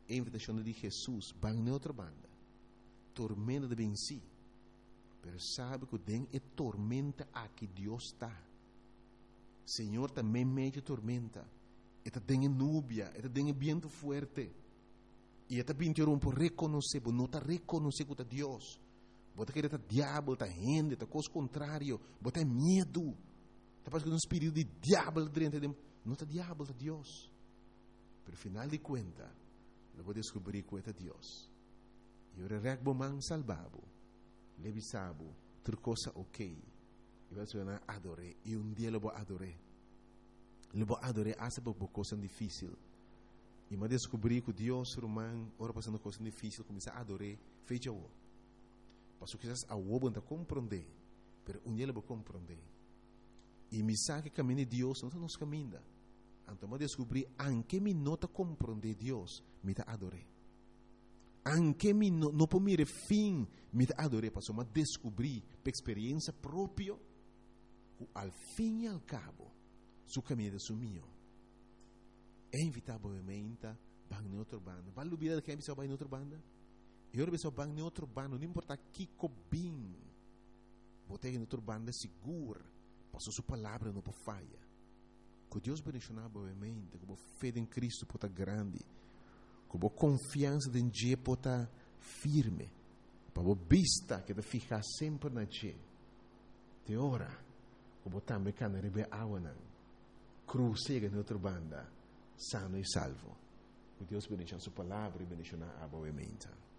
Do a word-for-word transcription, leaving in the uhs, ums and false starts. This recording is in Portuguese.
a invitação de Jesus, van na outra banda. Tormenta de venci. Pero sabe que den é tormenta aqui Deus está. Senhor também meio tormenta. Eta tem nubia, eta tem viento fuerte. E eta pintaram por reconhecer, por não tá reconhecer que é Deus. Bota que eta diabo, eta gente, eta coisa contrário, bota medo. Tá passando um espírito de diabo dentro de não tá diabo, tá Deus. Pero final de conta, eu vou descobrir que é Deus. E eu regbo man salvabo, levisabo, ter coisa ok. E vai sonar adoré, e um dia eu vou adoré. Eu vou adoré hasta por coisa difícil. E eu descobri que Deus, romano, ora passando coisa difícil, começa a adorar, fecha o. Passo que a o não compreender, pero um dia eu vou compreender. E me sabe que caminho de Deus, não nos caminha. Então eu descobri, anche me nota compreender Deus, me ta adoré. Anche me não no por mire fim, me ta adoré, passo eu descobri, por experiência própria, que al fim e al cabo, su caminho é su mio. É invitar obviamente, bang na outra banda. Vale a vida que é pessoa vai na outra banda? E outra pessoa bang na outra banda, não importa que cobim. Botei na outra banda segura, passou sua palavra não pode falha. Que Deus bendicionar obviamente, que a fé em Cristo pode estar grande, que a confiança em Deus pode estar firme, para a vista que te ficar sempre na Deus. Te ora, que a também can rebe awanan, cruzega na outra banda, sano e salvo. Que Deus bendicionar sua palavra e bendicionar obviamente.